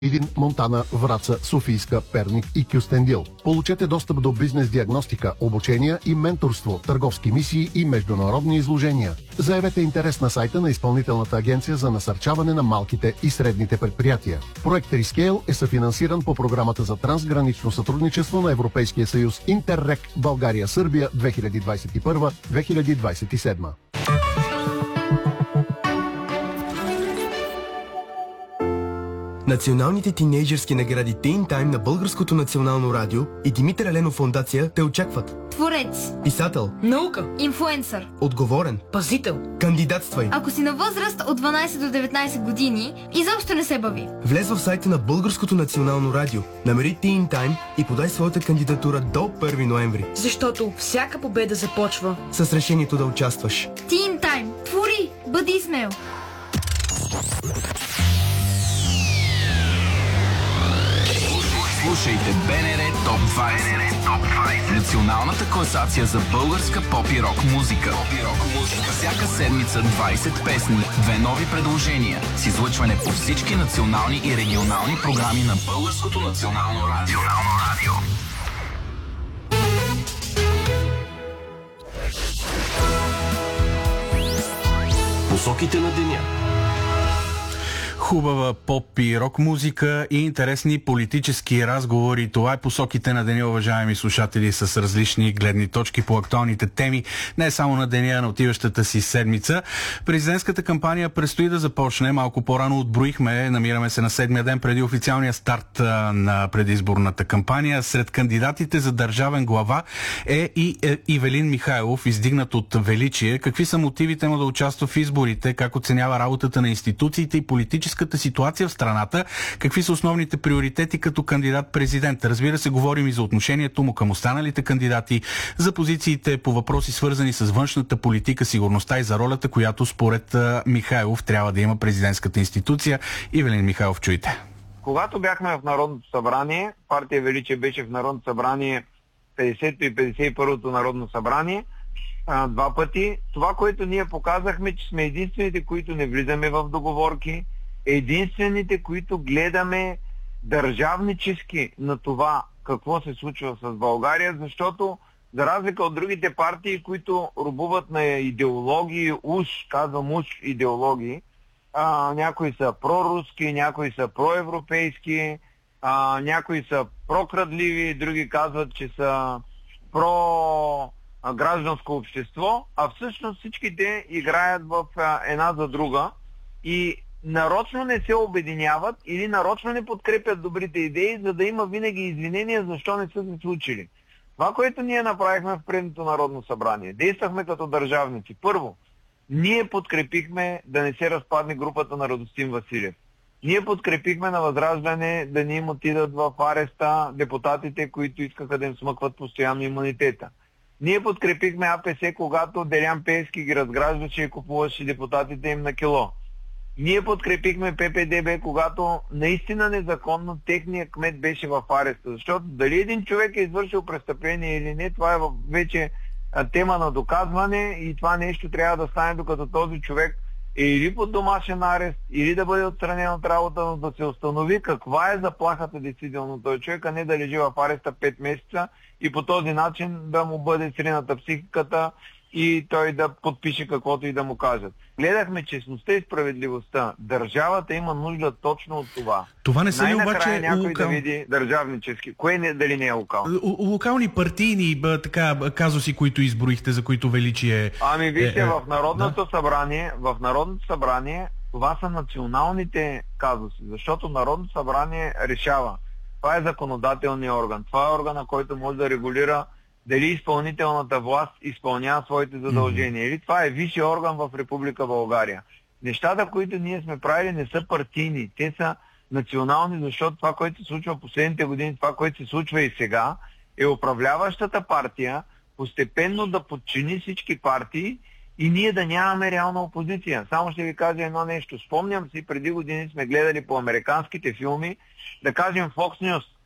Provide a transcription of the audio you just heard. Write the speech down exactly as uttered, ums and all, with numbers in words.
Видин, Монтана, Враца, Софийска, Перник и Кюстендил. Получете достъп до бизнес диагностика, обучения и менторство, търговски мисии и международни изложения. Заявете интерес на сайта на Изпълнителната агенция за насърчаване на малките и средните предприятия. Проект Рискейл е съфинансиран по програмата за трансгранично сътрудничество на Европейския съюз Интеррек България-Сърбия две хиляди двадесет и първа - две хиляди двадесет и седма. Националните тинейджърски награди Teen Time на Българското национално радио и Димитър Еленов фондация те очакват. Творец, писател, наука, инфлуенсър, отговорен, пазител. Кандидатствай. Ако си на възраст от дванадесет до деветнадесет години, изобщо не се бави. Влез в сайта на Българското национално радио, намери Teen Time и подай своята кандидатура до първи ноември. Защото всяка победа започва с решението да участваш. Teen Time. Твори, бъди смел. Слушайте БНР Топ двадесет. Националната класация за българска поп и рок музика. Всяка седмица двадесет песни, две нови предложения с излъчване по всички национални и регионални програми на Българското национално радио. Посоките на деня. Хубава поп и рок музика и интересни политически разговори. Това е посоките на деня, уважаеми слушатели, с различни гледни точки по актуалните теми, не само на деня, на отиващата си седмица. Президентската кампания предстои да започне. Малко по-рано отброихме, намираме се на седмия ден преди официалния старт на предизборната кампания. Сред кандидатите за държавен глава е и Ивелин Михайлов, издигнат от величие. Какви са мотивите му да участва в изборите? Как оценява работата на институциите и политическата ситуация в страната? Какви са основните приоритети като кандидат-президент? Разбира се, говорим и за отношението му към останалите кандидати, за позициите по въпроси свързани с външната политика, сигурността и за ролята, която според Михайлов трябва да има президентската институция. Ивелин Михайлов, чуйте. Когато бяхме в Народното събрание, партия Величие беше в Народното събрание петдесето и петдесет и първото Народно събрание, а, два пъти. Това, което ние показахме, че сме единствените, които не влизаме в договорки, единствените, които гледаме държавнически на това какво се случва с България, защото за разлика от другите партии, които рубуват на идеологии, уж, казвам уж идеологии, а, някои са проруски, някои са проевропейски, а, някои са прокрадливи, други казват, че са про гражданско общество, а всъщност всичките играят в а, една за друга и нарочно не се обединяват или нарочно не подкрепят добрите идеи, за да има винаги извинения защо не са се случили. Това, което ние направихме в предното Народно събрание, действахме като държавници. Първо, ние подкрепихме да не се разпадне групата на Радостин Василев. Ние подкрепихме на Възраждане да не им отидат в ареста депутатите, които искаха да им смъкват постоянно имунитета. Ние подкрепихме АПС, когато Делян Пеевски ги разграждаше и купуваше депутатите им на кило. Ние подкрепихме ППДБ, когато наистина незаконно техният кмет беше в ареста. Защото дали един човек е извършил престъпление или не, това е вече тема на доказване и това нещо трябва да стане, докато този човек е или под домашен арест, или да бъде отстранен от работа, но да се установи каква е заплахата действително този човек, а не да лежи в ареста пет месеца и по този начин да му бъде срината психиката и той да подпише каквото и да му кажат. Гледахме честността и справедливостта. Държавата има нужда точно от това. Това не са ли най-накрая обаче някой локал... да види държавнически. Кое не, дали не е локално? Локални партийни б, така, казуси, които изброихте, за които величие... Ами вижте, е, е, в Народното да? събрание, в Народното събрание това са националните казуси, защото Народното събрание решава. Това е законодателният орган. Това е органа, който може да регулира дали изпълнителната власт изпълнява своите задължения. Или това е висши орган в Република България. Нещата, които ние сме правили, не са партийни. Те са национални, защото това, което се случва в последните години, това, което се случва и сега, е управляващата партия постепенно да подчини всички партии и ние да нямаме реална опозиция. Само ще ви кажа едно нещо. Спомням си, преди години сме гледали по американските филми, да кажем Fox News.